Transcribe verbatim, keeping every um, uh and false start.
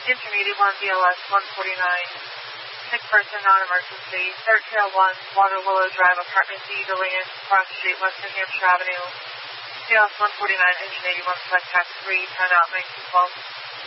Intermediate one, B L S one forty-nine. Sick person, non-emergency. Third Trail one, Water Willow Drive, Apartment D, Building in Front Street, West New Hampshire Avenue. B L S one forty-nine, Engine eighty-one, select tax three, turn out nineteen twelve.